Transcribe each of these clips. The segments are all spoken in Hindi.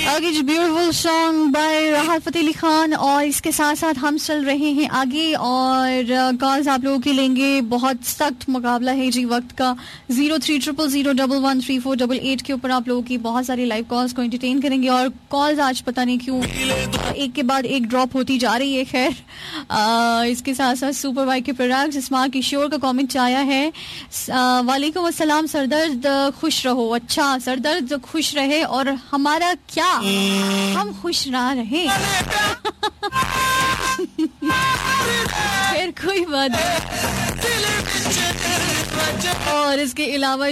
आगे जी ब्यूटीफुल सॉन्ग बाय राहत फतेह अली खान। और इसके साथ साथ हम चल रहे हैं आगे और कॉल्स आप लोगों के लेंगे। बहुत सख्त मुकाबला है जी वक्त का। 0300011348 के ऊपर आप लोगों की बहुत सारी लाइव कॉल्स को एंटरटेन करेंगे। और कॉल्स आज पता नहीं क्यों एक के बाद एक ड्रॉप होती जा रही है। खैर इसके साथ साथ सुपर वाई के प्रोडक्ट्स स्मार्ट किशोर का कमेंट आया है। वालेकुम अस्सलाम सरदर्द खुश रहो। अच्छा सरदर्द खुश रहे और हमारा क्या, हम खुश ना रहे। फिर कोई बात नहीं। और इसके अलावा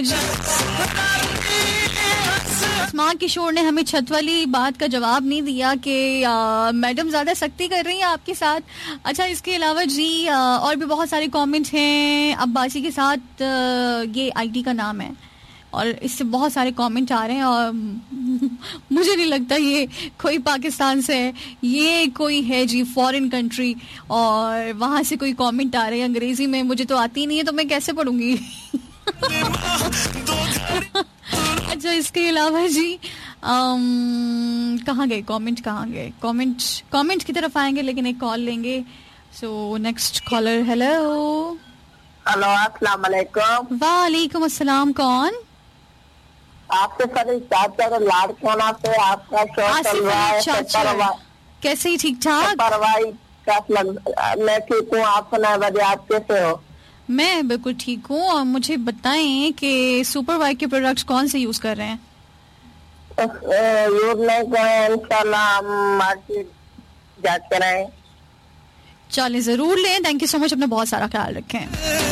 स्मार्ट किशोर ने हमें छत वाली बात का जवाब नहीं दिया कि मैडम ज्यादा सख्ती कर रही है आपके साथ। अच्छा इसके अलावा जी और भी बहुत सारे कमेंट्स हैं। अब्बासी के साथ ये आईडी का नाम है और इससे बहुत सारे कमेंट आ रहे हैं और मुझे नहीं लगता ये कोई पाकिस्तान से है, ये कोई है जी फॉरेन कंट्री और वहां से कोई कमेंट आ रहे हैं अंग्रेजी में। मुझे तो आती नहीं है तो मैं कैसे पढ़ूंगी। अच्छा इसके अलावा जी कहाँ गए कमेंट, कहाँ गए कमेंट की तरफ आएंगे लेकिन एक कॉल लेंगे। So next collar. हेलो अस्सलाम वालेकुम। वालेकुम अस्सलाम। कौन? आपसे सर चाचा का लाड खाना से आपका शो चल रहा है। कैसे ही ठीक ठाक? मैं ठीक हूँ, आप सुनाए बजे आप कैसे हो? मैं बिल्कुल ठीक हूँ। और मुझे बताएं कि सुपर वाई के प्रोडक्ट्स कौन से यूज कर रहे हैं? यूज नहीं करें, इंशाल्लाह हम मार्केट जाके रहे। चलें जरूर लें। Thank you so much. अपना बहुत सारा ख्याल रखें।